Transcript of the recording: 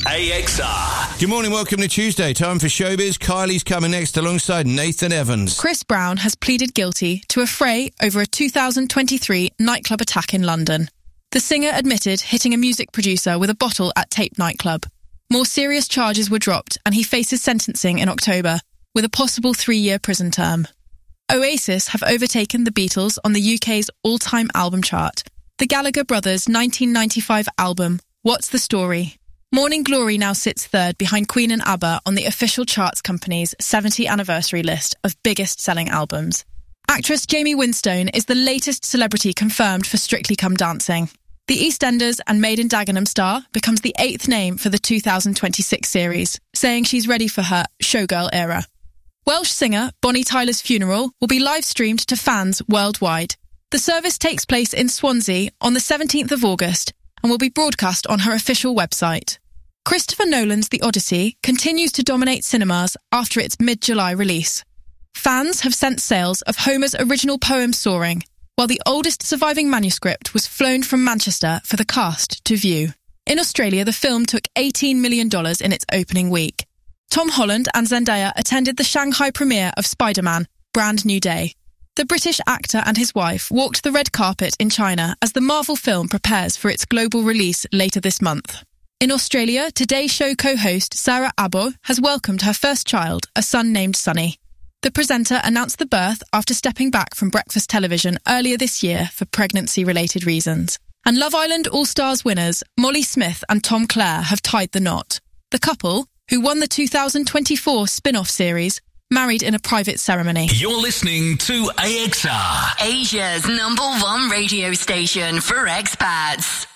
AXR. Good morning, welcome to Tuesday. Time for Showbiz. Kylie's coming next alongside Nathan Evans. Chris Brown has pleaded guilty to a fray over a 2023 nightclub attack in London. The singer admitted hitting a music producer with a bottle at Tape nightclub. More serious charges were dropped and he faces sentencing in October, with a possible 3-year prison term. Oasis have overtaken the Beatles on the UK's all-time album chart. The Gallagher Brothers' 1995 album, What's the Story? Morning Glory now sits third behind Queen and ABBA on the official charts company's 70th anniversary list of biggest-selling albums. Actress Jamie Winstone is the latest celebrity confirmed for Strictly Come Dancing. The EastEnders and Made in Dagenham star becomes the 8th name for the 2026 series, saying she's ready for her showgirl era. Welsh singer Bonnie Tyler's funeral will be live-streamed to fans worldwide. The service takes place in Swansea on the 17th of August and will be broadcast on her official website. Christopher Nolan's The Odyssey continues to dominate cinemas after its mid-July release. Fans have sent sales of Homer's original poem Soaring, while the oldest surviving manuscript was flown from Manchester for the cast to view. In Australia, the film took $18 million in its opening week. Tom Holland and Zendaya attended the Shanghai premiere of Spider-Man: Brand New Day. The British actor and his wife walked the red carpet in China as the Marvel film prepares for its global release later this month. In Australia, Today Show co-host Sarah Abo has welcomed her first child, a son named Sonny. The presenter announced the birth after stepping back from breakfast television earlier this year for pregnancy-related reasons. And Love Island All-Stars winners Molly Smith and Tom Clare have tied the knot. The couple, who won the 2024 spin-off series, married in a private ceremony. You're listening to AXR, Asia's #1 radio station for expats.